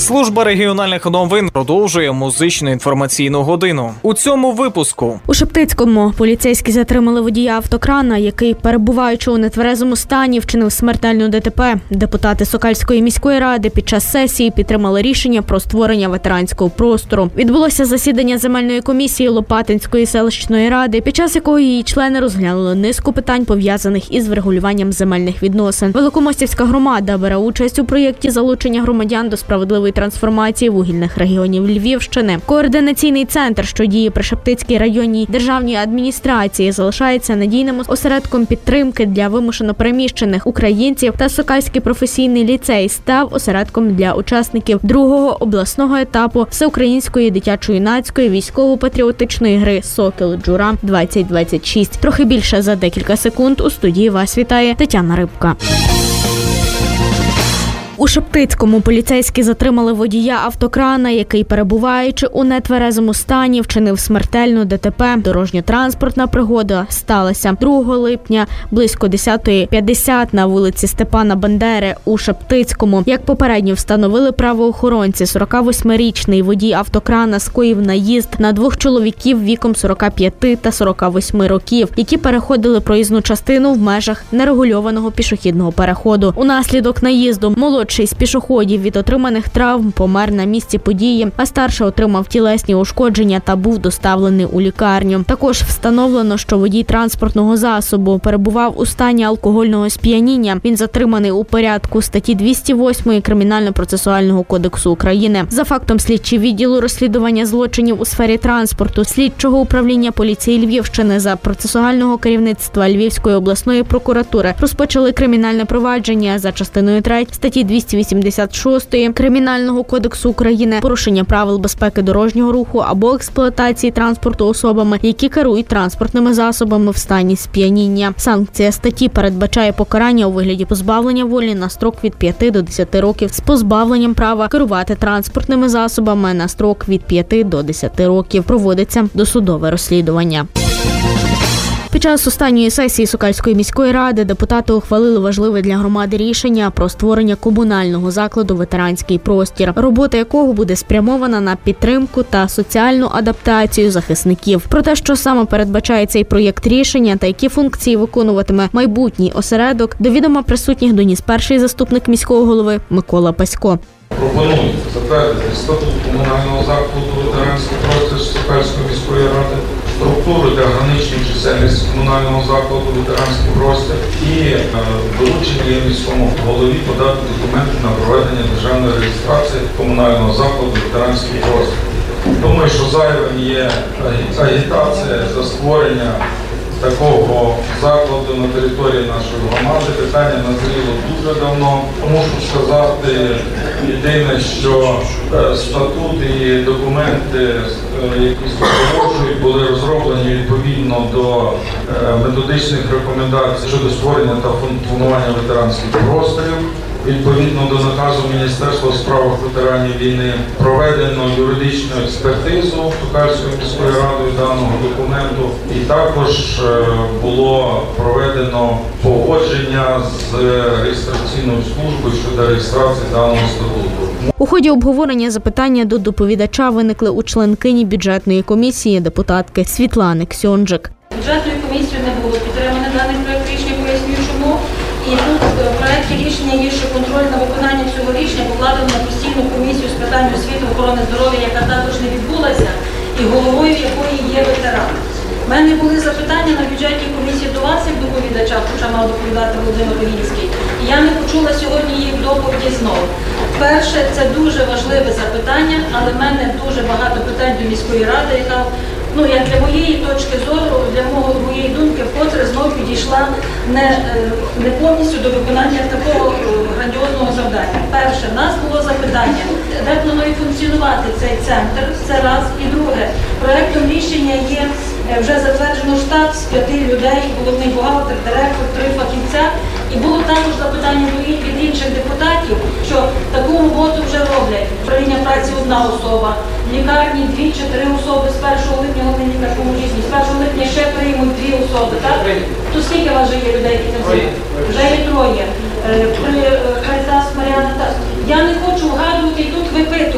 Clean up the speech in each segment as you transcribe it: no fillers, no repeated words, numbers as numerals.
Служба регіональних новин продовжує музичну інформаційну годину. У цьому випуску. У Шептицькому поліцейські затримали водія автокрана, який, перебуваючи у нетверезому стані, вчинив смертельну ДТП. Депутати Сокальської міської ради під час сесії підтримали рішення про створення ветеранського простору. Відбулося засідання земельної комісії Лопатинської селищної ради, під час якого її члени розглянули низку питань, пов'язаних із врегулюванням земельних відносин. Великомостівська громада бере участь у проєкті залучення громадян до справедливої трансформації вугільних регіонів Львівщини. Координаційний центр, що діє при Шептицькій районній державній адміністрації, залишається надійним осередком підтримки для вимушено переміщених українців, та Сокальський професійний ліцей став осередком для учасників другого обласного етапу Всеукраїнської дитячо-юнацької військово-патріотичної гри «Сокіл-Джура-2026». Трохи більше за декілька секунд. У студії вас вітає Тетяна Рибка. У Шептицькому поліцейські затримали водія автокрана, який, перебуваючи у нетверезому стані, вчинив смертельну ДТП. Дорожньо-транспортна пригода сталася 2 липня близько 10:50 на вулиці Степана Бандери у Шептицькому. Як попередньо встановили правоохоронці, 48-річний водій автокрана скоїв наїзд на 2 чоловіків віком 45 та 48 років, які переходили проїзну частину в межах нерегульованого пішохідного переходу. Унаслідок наїзду молодший з пішоходів від отриманих травм помер на місці події, а старший отримав тілесні ушкодження та був доставлений у лікарню. Також встановлено, що водій транспортного засобу перебував у стані алкогольного сп'яніння. Він затриманий у порядку статті 208 Кримінально-процесуального кодексу України. За фактом слідчі відділу розслідування злочинів у сфері транспорту слідчого управління поліції Львівщини за процесуального керівництва Львівської обласної прокуратури розпочали кримінальне провадження за частиною 3 статті 286 Кримінального кодексу України порушення правил безпеки дорожнього руху або експлуатації транспорту особами, які керують транспортними засобами в стані сп'яніння. Санкція статті передбачає покарання у вигляді позбавлення волі на строк від 5 до 10 років з позбавленням права керувати транспортними засобами на строк від 5 до 10 років. Проводиться досудове розслідування. Під час останньої сесії Сокальської міської ради депутати ухвалили важливе для громади рішення про створення комунального закладу «Ветеранський простір», робота якого буде спрямована на підтримку та соціальну адаптацію захисників. Про те, що саме передбачає цей проєкт рішення та які функції виконуватиме майбутній осередок, до відома присутніх доніс перший заступник міського голови Микола Пасько. Пропонується затвердити статут комунального закладу «Ветеранський простір» Сокальської міської ради, структуру та граничну чисельність комунального закладу «Ветеранський простір» і доручення міському голові подати документи на проведення державної реєстрації комунального закладу «Ветеранський простір». Думаю, що зайвим є агітація за створення такого закладу на території нашої громади. Питання назріло дуже давно. Мушу сказати єдине, що статут і документи, які супроводжують, були розроблені відповідно до методичних рекомендацій щодо створення та функціонування ветеранських просторів. Відповідно до наказу Міністерства у справах ветеранів війни проведено юридичну експертизу Сокальською міською радою даного документу, і також було проведено погодження з реєстраційною службою щодо реєстрації даного статуту. У ході обговорення запитання до доповідача виникли у членкині бюджетної комісії депутатки Світлани Ксьонджик. Бюджетною комісією не було підтримано даний проєкт рішення, пояснюю чому. І тут в проєкті рішення є, що контроль на виконання цього рішення покладено на постійну комісію з питань освіти, охорони здоров'я, яка також не відбулася, і головою якої є ветеран. У мене були запитання на бюджетній комісії до вас, як доповідача, хоча мав доповідати Володимир Левінський. І я не почула сьогодні їх доповіді знову. Перше, це дуже важливе запитання, але в мене дуже багато питань до міської ради, яка, як для моєї точки зору, для моєї думки, вкотре знов підійшла не повністю до виконання такого грандіозного завдання. Перше, в нас було запитання, де планує функціонувати цей центр, це раз. І друге, проєктом рішення є вже затверджено штат з 5 людей, головний бухгалтер, директор, 3 фахівця. І було також запитання від інших депутатів, що таку роботу вже роблять. Управління праці 1 особа, в лікарні 2 чи 3 особи, з 1 липня головний лікар помічник, з 1 липня ще приймуть 2 особи, так? То скільки у вас вже є людей, які там займаються? Вже є 3. При Карітас Маріана, так. Я не хочу вгадувати і тут випитувати.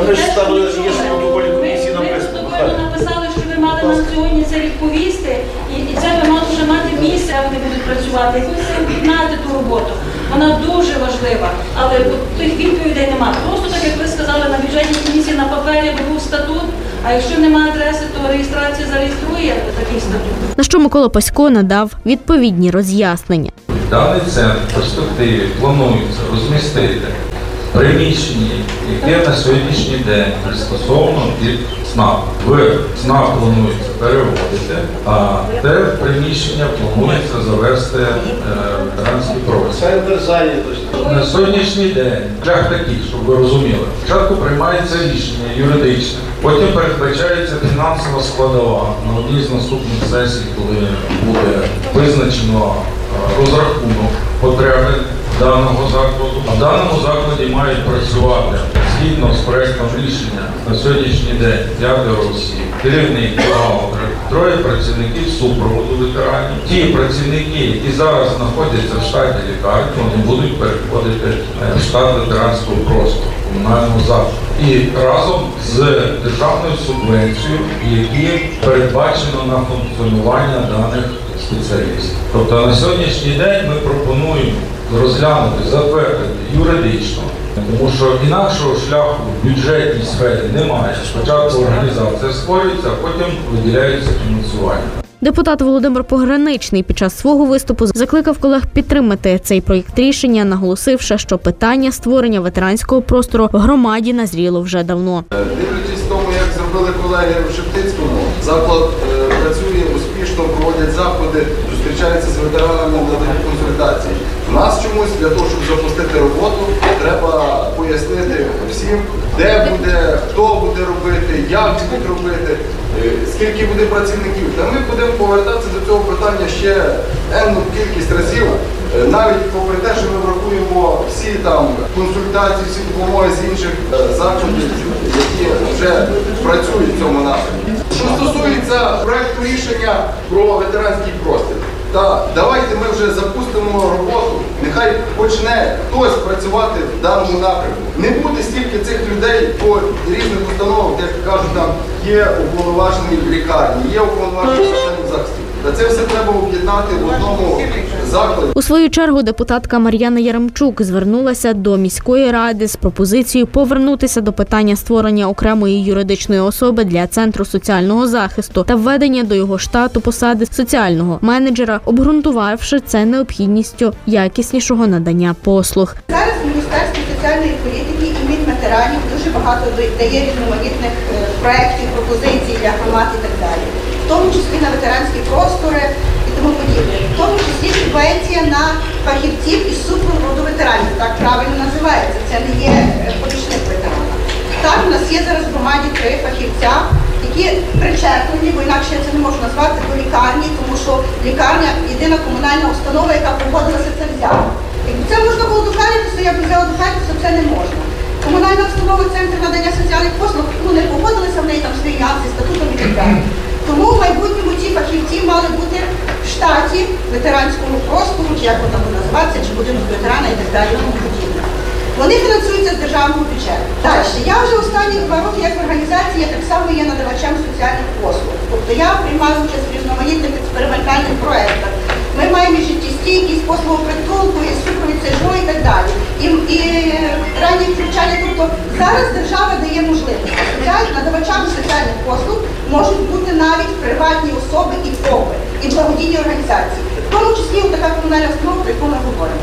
ми ж ставили, є Нічого. ж протоколі комісії Ми написано. протокольно написали, що ви мали нам сьогодні це відповісти, і це ви мали вже мати місце, де вони будуть працювати. Якось об'єднати ту роботу. Вона дуже важлива, але тих відповідей немає. Просто так, як ви сказали, на бюджетній комісії на папері був статут, а якщо немає адреси, то реєстрація зареєструє такий статут. На що Микола Пасько надав відповідні роз'яснення. Даний центр в перспективі планується розмістити приміщення, яке на сьогоднішній день пристосовано під СНАП. В СНАП планується переводити, а те приміщення планується завести ветеранський простір. Центр зайнятості. На сьогоднішній день шлях такий, щоб ви розуміли. Спочатку приймається рішення юридичне, потім передбачається фінансова складова на одній з наступних сесій, коли буде визначено розрахунок потреби даного закладу. А в даному закладі мають працювати згідно з проектом рішення на сьогоднішній день 5 осіб, керівник, бухгалтер, 3 працівників супроводу ветеранів. Ті працівники, які зараз знаходяться в штаті лікарні, вони будуть переходити в штат ветеранського простору комунального закладу. І разом з державною субвенцією, які передбачено на функціонування даних спеціалістів. Тобто на сьогоднішній день ми пропонуємо розглянути, затвердити юридично, тому що інакшого шляху в бюджетній сфері немає. Спочатку організація створюється, а потім виділяється фінансування. Депутат Володимир Пограничний під час свого виступу закликав колег підтримати цей проєкт рішення, наголосивши, що питання створення ветеранського простору в громаді назріло вже давно. Дивлячись тому, як зробили колеги в Шептицькому, заклад працює успішно, проводять заходи, зустрічаються з ветеранами, надають консультації. У нас чомусь для того, щоб запустити роботу, треба пояснити всім, де буде, хто буде робити, як будуть робити, скільки буде працівників. Та ми будемо повертатися до цього питання ще енну кількість разів, навіть попри те, що ми врахуємо всі там консультації, всі допомоги з інших закладів, які вже працюють в цьому напрямку. Що стосується проекту рішення про ветеранський простір, та давайте ми вже запустимо роботу, нехай почне хтось працювати в даному напрямку. Не буде стільки цих людей по різних установах, як кажуть, там є уповноважені в лікарні, є уповноважені в соціальному захисті. Та це все треба об'єднати в одному закладі. У свою чергу депутатка Мар'яна Яремчук звернулася до міської ради з пропозицією повернутися до питання створення окремої юридичної особи для Центру соціального захисту та введення до його штату посади соціального менеджера, обґрунтувавши це необхідністю якіснішого надання послуг. Зараз Міністерство соціальної політики і Мінветеранів дуже багато дає різноманітних проєктів, пропозицій для громад і так далі. В тому числі на ветеранські простори і тому подібне. В тому числі субвенція на фахівців із супроводу ветеранів. Так правильно називається. Це не є помічник ветерана. Так, у нас є зараз в громаді 3 фахівця, які причеплені, бо інакше я це не можу назвати, до лікарні, тому що лікарня – єдина комунальна установа, яка погодилася це взяти. Якби це можна було до Харківську, я б взяла до Харківську, це не можна. Комунальна установа Центр надання соціальних послуг, не погодилися, в неї там свої нюанси, статутом і так далі. Тому в майбутньому ці фахівці мали бути в штаті ветеранського простору, чи як воно буде називатися, чи будинок ветерана і так далі, тому подібне. Вони фінансуються з державного бюджету. Далі, я вже останні 2 роки як організація, я так само є надавачем соціальних послуг. Тобто я приймаю участь в різноманітних експериментальних проєктах. Ми маємо і життєстійкість, послугу притулку, і супровід СЖО і так далі. І ранні втручання. Тобто зараз держава дає можливість. Надавачами соціальних послуг можуть бути навіть приватні особи і ФОПи, і благодійні організації. В тому числі така комунальна установа, про яку ми говоримо.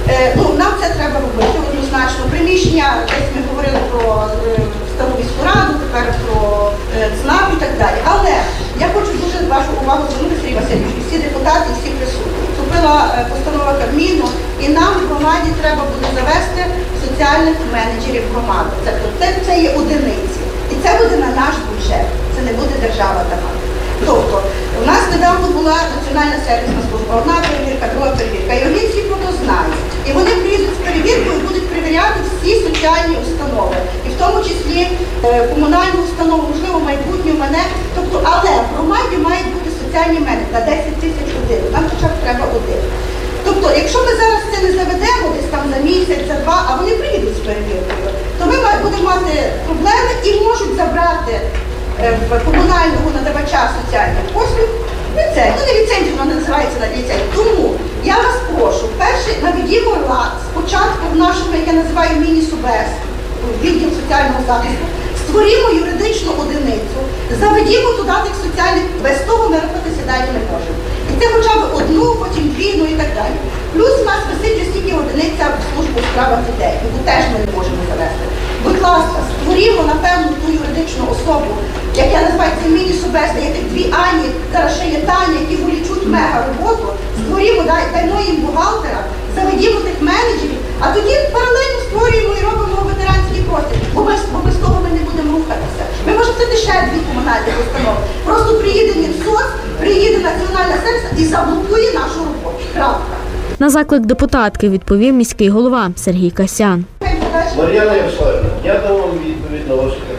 Нам це треба робити однозначно. Приміщення, десь ми говорили про стару міську раду, тепер про ЦНАП і так далі. Але я хочу дуже вашу увагу звернути, Сергій Васильович, всі депутати, всі присутні. Вступила постанова Кабміну, і нам в громаді треба буде завести соціальних менеджерів громади. Це є одиниці. І це буде на наш бюджет. Це не буде держава давати. Тобто, у нас недавно була Національна сервісна служба, одна перевірка, друга перевірка. І вони всі про це знають. І вони приїдуть з перевіркою і будуть перевіряти всі соціальні установи. І в тому числі комунальну установу, можливо, майбутню мене. Тобто, але в громаді мають бути соціальні менеджери на 10 тисяч годин. Нам хоча б треба один. Тобто, якщо ми зараз це не заведемо десь там за місяць, за 2, а вони приїдуть з перевіркою, то ми будемо мати проблеми комунального надавача соціальних послуг, ліцензію, вона називається на ліцензію. Тому я вас прошу, перше, наведімо лад спочатку в нашому, як я називаю, міні-СУБЕС, відділ соціального захисту, створімо юридичну одиницю, заведімо туди тих соціальних, без того ми рухатися далі не можемо. І це хоча б одну, потім дві, ну і так далі. Плюс у нас висить стільки одиниця в службу у справах дітей, яку теж ми не можемо завести. Будь ласка, створімо, напевно, ту юридичну особу, як я називаю, це міні-СУБЕС, є тих дві Ані, зараз ще є Таня, які волічуть мега роботу, створімо, даймо їм бухгалтера, заведімо тих менеджерів, а тоді паралельно створюємо і робимо ветеранський простір, бо без того ми не будемо рухатися. Ми можемо це ще дві комунальні установи. Просто приїде Мінсоц, приїде Національна сервіс і заблокує нашу роботу. Крапка. На заклик депутатки відповів міський голова Сергій Касян. Мар'яна Ярославівна, я дам вам відповідь на ваше питання.